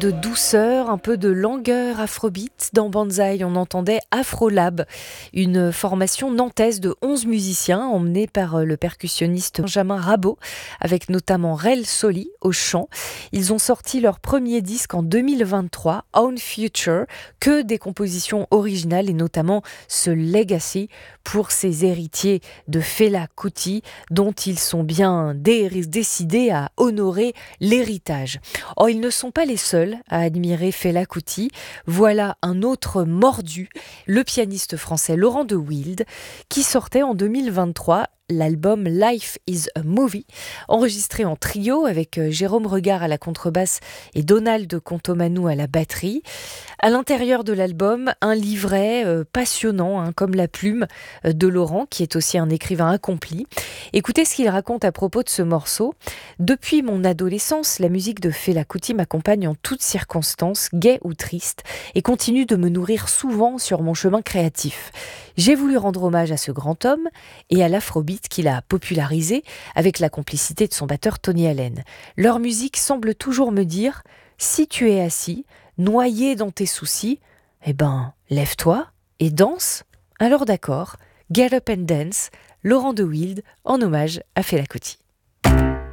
de douceur, un peu de langueur afrobeat. Dans Banzai, on entendait Afrolab, une formation nantaise de 11 musiciens emmenée par le percussionniste Benjamin Rabault, avec notamment Rel Soli au chant. Ils ont sorti leur premier disque en 2023, Own Future, que des compositions originales et notamment ce Legacy pour ses héritiers de Fela Kuti, dont ils sont bien décidés à honorer l'héritage. Or, ils ne sont pas les seuls à admirer Fela Kuti. Voilà un autre mordu, le pianiste français Laurent de Wild, qui sortait en 2023 l'album Life is a Movie, enregistré en trio avec Jérôme Regard à la contrebasse et Donald Contomanou à la batterie. À l'intérieur de l'album, un livret passionnant, comme la plume de Laurent, qui est aussi un écrivain accompli. Écoutez ce qu'il raconte à propos de ce morceau. Depuis mon adolescence, la musique de Fela Kuti m'accompagne en toutes circonstances, gaie ou tristes, et continue de me nourrir souvent sur mon chemin créatif. J'ai voulu rendre hommage à ce grand homme et à l'afrobeat qu'il a popularisé avec la complicité de son batteur Tony Allen. Leur musique semble toujours me dire « Si tu es assis, noyé dans tes soucis, lève-toi et danse. » Alors d'accord, Get Up and Dance, Laurent de Wild en hommage à Fela Kuti.